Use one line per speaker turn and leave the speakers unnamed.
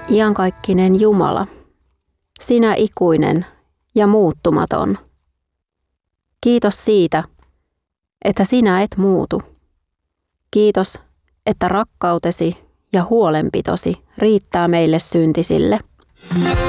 Iankaikkinen Jumala, sinä ikuinen ja muuttumaton. Kiitos siitä, että sinä et muutu. Kiitos, että rakkautesi ja huolenpitosi riittää meille syntisille.